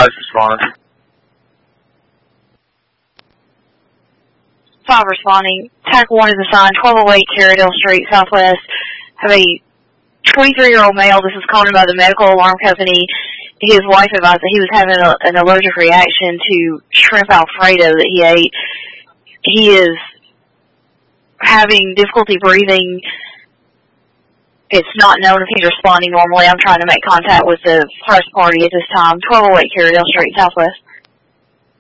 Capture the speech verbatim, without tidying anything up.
five is responding. five responding. Tac one is assigned twelve oh eight Carradale Street, Southwest. Have a twenty-three-year-old male. This is called by the medical alarm company. His wife advised that he was having a, an allergic reaction to shrimp Alfredo that he ate. He is having difficulty breathing. It's not known if he's responding normally. I'm trying to make contact with the press party at this time. twelve oh eight Carradale Street, Southwest.